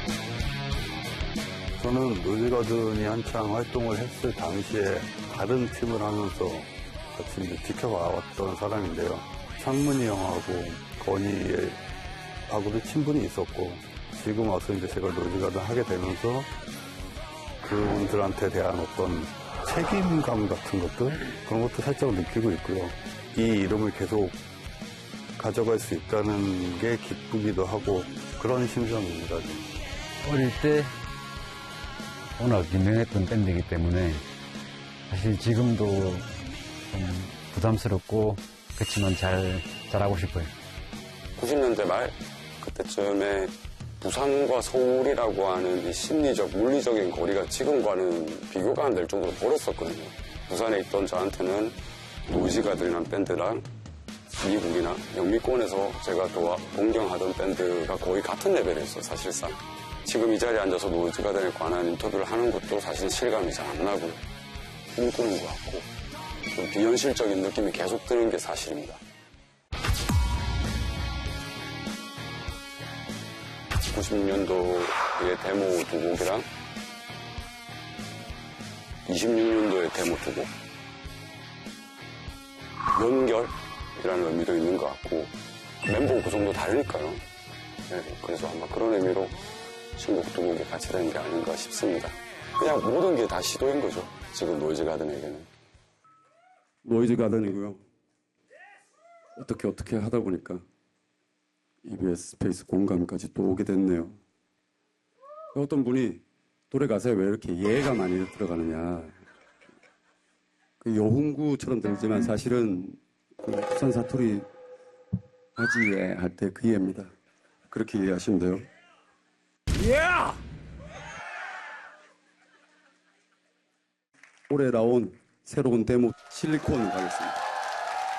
저는 노즈가든이 한창 활동을 했을 당시에 다른 팀을 하면서 같이 이제 지켜봐왔던 사람인데요. 창문이 형하고 건희하고도 친분이 있었고, 지금 와서 이제 제가 노즈가든 하게 되면서 그분들한테 대한 어떤 책임감 같은 것들, 그런 것도 살짝 느끼고 있고요. 이 이름을 계속 가져갈 수 있다는 게 기쁘기도 하고, 그런 심정입니다. 어릴 때 워낙 유명했던 밴드이기 때문에 사실 지금도 좀 부담스럽고 그렇지만 잘하고 싶어요. 90년대 말 그때쯤에 부산과 서울이라고 하는 이 심리적, 물리적인 거리가 지금과는 비교가 안 될 정도로 멀었었거든요. 부산에 있던 저한테는 노이즈가든이라는 밴드랑 미국이나 영미권에서 제가 동경하던 밴드가 거의 같은 레벨이었어요, 사실상. 지금 이 자리에 앉아서 노이즈가든에 관한 인터뷰를 하는 것도 사실 실감이 잘 안 나고요. 꿈꾸는 것 같고 좀 비현실적인 느낌이 계속 드는 게 사실입니다. 96년도의 데모 두 곡이랑 26년도의 데모 두 곡. 연결이라는 의미도 있는 것 같고 멤버 구성도 다르니까요. 네, 그래서 아마 그런 의미로 신곡 두 곡이 같이 되는 게 아닌가 싶습니다. 그냥 모든 게 다 시도인 거죠. 지금 노이즈가든에게는. 노이즈가든이고요. 어떻게 하다 보니까 EBS 스페이스 공감까지 또 오게 됐네요. 어떤 분이 노래 가사에 왜 이렇게 예가 많이 들어가느냐. 그 여훈구처럼 들리지만 사실은 그 부산 사투리 바지에 할 때 그 예입니다. 그렇게 이해하시면 돼요. 올해 나온 새로운 데모 실리콘 가겠습니다.